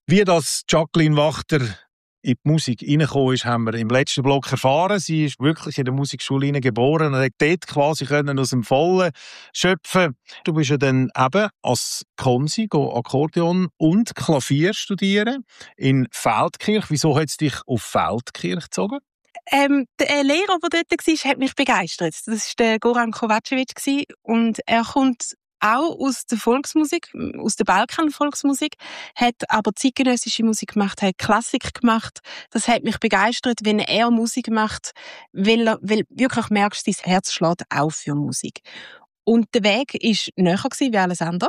Wie das Jacqueline Wachter in die Musik reingekommen ist, haben wir im letzten Block erfahren. Sie ist wirklich in der Musikschule geboren und hat dort quasi aus dem Vollen schöpfen. Du bist ja dann eben als Konsi Akkordeon und Klavier studieren in Feldkirch. Wieso hat es dich auf Feldkirch gezogen? Der Lehrer, der dort war, hat mich begeistert. Das war der Goran Kovacevic und er kommt auch aus der Volksmusik, aus der Balkan-Volksmusik, hat aber zeitgenössische Musik gemacht, hat Klassik gemacht. Das hat mich begeistert, wenn er Musik macht, weil wirklich merkst, dein Herz schlägt auch für Musik. Und der Weg war näher wie alles andere.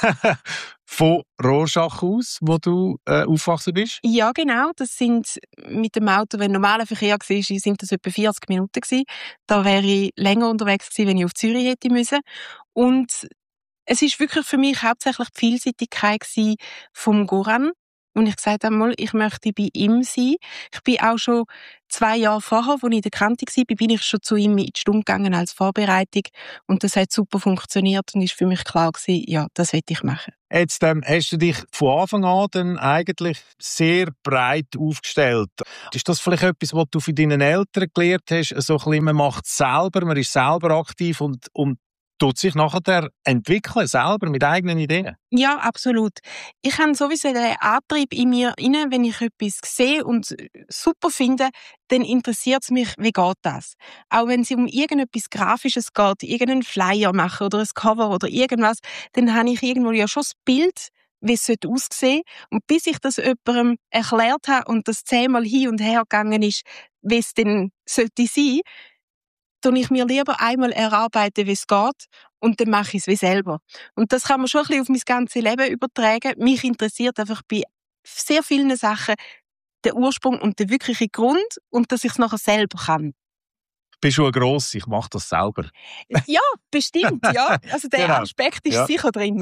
Von Rorschach aus, wo du aufgewachsen bist? Ja, genau. Das sind mit dem Auto, wenn normaler Verkehr war, sind das etwa 40 Minuten gewesen. Da wäre ich länger unterwegs gewesen, wenn ich auf Zürich hätte müssen. Und es ist wirklich für mich hauptsächlich die Vielseitigkeit vom Goran. Und ich gesagt habe, ich möchte bei ihm sein. Ich bin auch schon 2 Jahre vorher, als ich in der Kante war, bin ich schon zu ihm in die Stunde gegangen als Vorbereitung. Und das hat super funktioniert und ist für mich klar gewesen, ja, das will ich machen. Jetzt hast du dich von Anfang an dann eigentlich sehr breit aufgestellt. Ist das vielleicht etwas, was du von deinen Eltern gelernt hast? So ein bisschen, man macht es selber, man ist selber aktiv und tut sich nachher entwickeln, selber mit eigenen Ideen? Ja, absolut. Ich habe sowieso den Antrieb in mir inne, wenn ich etwas sehe und super finde, dann interessiert es mich, wie geht das? Auch wenn es um irgendetwas Grafisches geht, irgendeinen Flyer machen oder ein Cover oder irgendwas, dann habe ich irgendwo ja schon das Bild, wie es aussehen sollte. Und bis ich das jemandem erklärt habe und das 10-mal hin und her gegangen ist, wie es denn sollte sein, tue ich mir lieber einmal erarbeiten, wie es geht, und dann mache ich es wie selber. Und das kann man schon ein bisschen auf mein ganzes Leben übertragen. Mich interessiert einfach bei sehr vielen Sachen der Ursprung und der wirkliche Grund und dass ich es nachher selber kann. Bist du gross? Ich mache das selber. Ja, bestimmt, ja. Also der Genau. Aspekt ist Ja. sicher drin.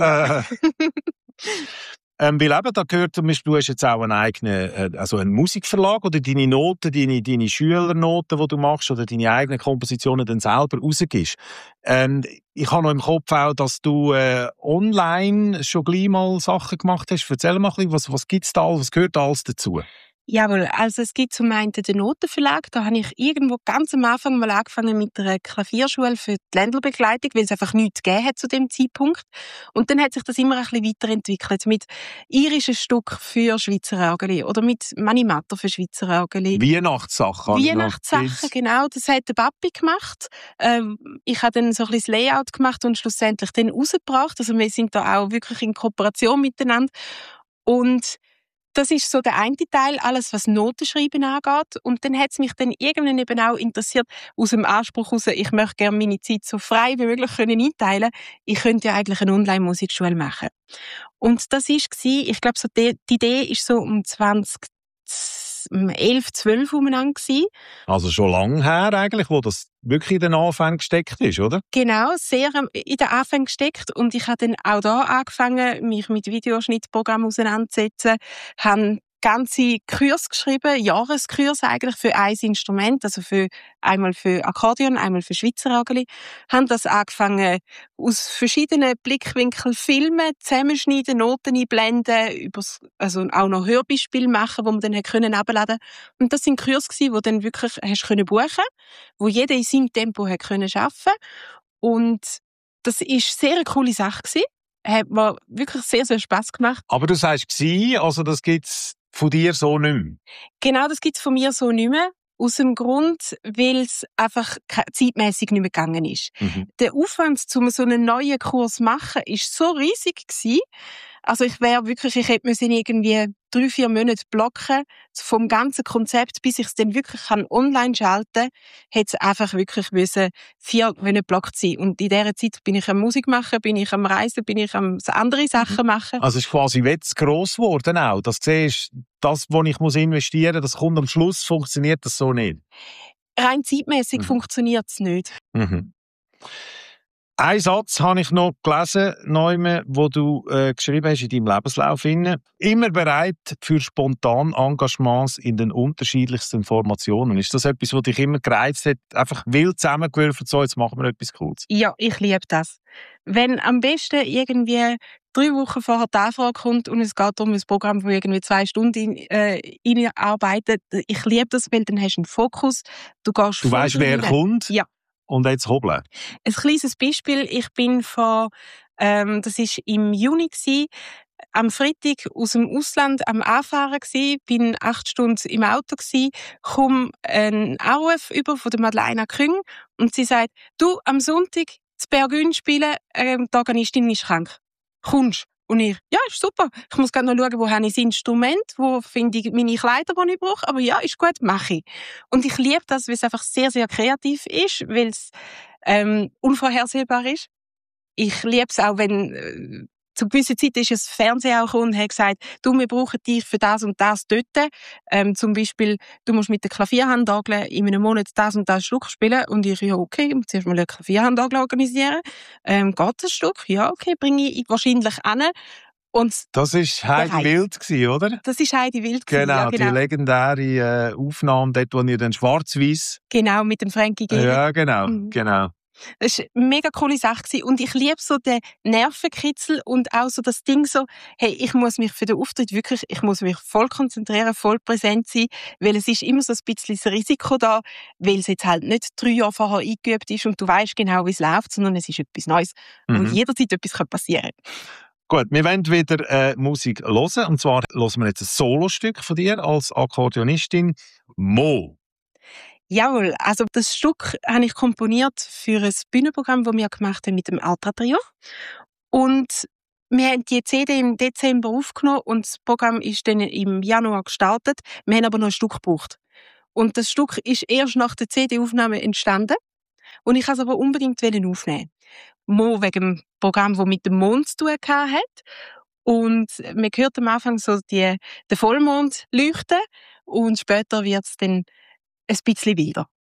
Weil eben, da gehört zum Beispiel, du hast jetzt auch einen eigenen, also einen Musikverlag, oder deine Noten, deine Schülernoten, die du machst, oder deine eigenen Kompositionen dann selber rausgibst. Ich habe noch im Kopf auch, dass du online schon gleich mal Sachen gemacht hast. Erzähl mal ein bisschen, was gibt's da alles, was gehört da alles dazu? Jawohl, also es gibt zum einen den Notenverlag. Da habe ich irgendwo ganz am Anfang mal angefangen mit einer Klavierschule für die Ländlerbegleitung, weil es einfach nichts gegeben hat zu dem Zeitpunkt. Und dann hat sich das immer ein bisschen weiterentwickelt mit irischen Stück für Schweizer Örgeli oder mit Manimatter für Schweizer Örgeli. Weihnachtssachen. Weihnachtssachen, genau. Das hat der Papi gemacht. Ich habe dann so ein bisschen das Layout gemacht und schlussendlich dann rausgebracht. Also wir sind da auch wirklich in Kooperation miteinander. Und das ist so der eine Teil, alles was Notenschreiben angeht. Und dann hat es mich dann irgendwann eben auch interessiert, aus dem Anspruch heraus, ich möchte gerne meine Zeit so frei wie möglich einteilen. Ich könnte ja eigentlich eine Online-Musikschule machen. Und das war, ich glaube, so die Idee war so um 2011, 12 umeinander gewesen. Also schon lange her eigentlich, wo das wirklich in den Anfängen gesteckt ist, oder? Genau, sehr in den Anfängen gesteckt. Und ich habe dann auch da angefangen, mich mit Videoschnittprogrammen auseinanderzusetzen, habe ganze Kurse geschrieben, Jahreskurs eigentlich für ein Instrument, also einmal für Akkordeon, einmal für Schweizer Örgeli. Haben das angefangen, aus verschiedenen Blickwinkeln filmen, zusammenschneiden, Noten einblenden, also auch noch Hörbeispiele machen, wo man dann herunterladen konnte. Und das sind Kurse gewesen, die dann wirklich hast können buchen, wo jeder in seinem Tempo hat können arbeiten. Und das ist sehr eine coole Sache gewesen. Hat mir wirklich sehr, sehr Spass gemacht. Aber du sagst «gsi», also das gibt's von dir so nicht mehr? Genau, das gibt's von mir so nicht mehr. Aus dem Grund, weil es einfach zeitmässig nicht mehr gegangen ist. Mhm. Der Aufwand, um so einen neuen Kurs zu machen, ist so riesig gewesen. Also ich hätte müssen irgendwie 3-4 Monate blocken vom ganzen Konzept, bis ich es dann wirklich online schalten kann, hätte es einfach wirklich 4 Monate blockt sein. Und in dieser Zeit bin ich am Musik machen, bin ich am Reisen, bin ich am andere Sachen machen. Also es ist quasi jetzt gross geworden auch, dass du siehst, das, was ich investieren muss, das kommt am Schluss, funktioniert das so nicht? Rein zeitmässig funktioniert es nicht. Mhm. Einen Satz habe ich noch gelesen, wo du geschrieben hast in deinem Lebenslauf. Immer bereit für spontane Engagements in den unterschiedlichsten Formationen. Ist das etwas, was dich immer gereizt hat? Einfach wild zusammengewürfelt, so, jetzt machen wir etwas Cooles. Ja, ich liebe das. Wenn am besten irgendwie 3 Wochen vorher die Anfrage kommt und es geht um ein Programm, das irgendwie 2 Stunden arbeitet. Ich liebe das, weil dann hast du einen Fokus. Du weißt, wer kommt? Ja. Und jetzt hobeln. Ein kleines Beispiel. Ich bin das war im Juni gewesen, am Freitag aus dem Ausland am Anfahren gewesen, bin 8 Stunden im Auto gewesen, komme einen Anruf über von der Madeleine Küng und sie sagt, du, am Sonntag zu Bergün spielen, die Organistin ist krank. Kommst? Und ich, ja, ist super. Ich muss gerade noch schauen, wo habe ich das Instrument, wo finde ich meine Kleider, die ich brauche. Aber ja, ist gut, mache ich. Und ich liebe das, weil es einfach sehr, sehr kreativ ist, weil es unvorhersehbar ist. Ich liebe es auch, wenn zu gewissen Zeit ist es Fernseher auch gekommen und hat gesagt, du, wir brauchen dich für das und das dort. Zum Beispiel, du musst mit der Klavierhandagel in einem Monat das und das Stück spielen. Und ich, ja, okay, ich muss zuerst mal eine Klavierhandagel organisieren. Geht das Stück? Ja, okay, bringe ich wahrscheinlich an. Und das war Heidi Wild, oder? Das war Heidi Wild. Genau, ja, genau. Die legendäre Aufnahme, dort, wo ihr dann schwarz-weiß. Genau, mit dem Frankie Gehrig. Ja, genau, genau. Das war eine mega coole Sache. Und ich liebe so den Nervenkitzel und auch so das Ding so, hey, ich muss mich für den Auftritt wirklich, ich muss mich voll konzentrieren, voll präsent sein, weil es ist immer so ein bisschen das Risiko da, weil es jetzt halt nicht 3 Jahre vorher eingeübt ist und du weißt genau, wie es läuft, sondern es ist etwas Neues, wo jederzeit etwas passieren kann. Gut, wir wollen wieder Musik hören. Und zwar hören wir jetzt ein Solostück von dir als Akkordeonistin. Mo. Jawohl, also das Stück habe ich komponiert für ein Bühnenprogramm, das wir gemacht haben mit dem Altra Trio. Und wir haben die CD im Dezember aufgenommen und das Programm ist dann im Januar gestartet. Wir haben aber noch ein Stück gebraucht. Und das Stück ist erst nach der CD-Aufnahme entstanden. Und ich wollte es aber unbedingt aufnehmen. Mo wegen dem Programm, das mit dem Mond zu tun hat. Und man hört am Anfang so den Vollmond leuchten und später wird es dann ein bisschen wilder.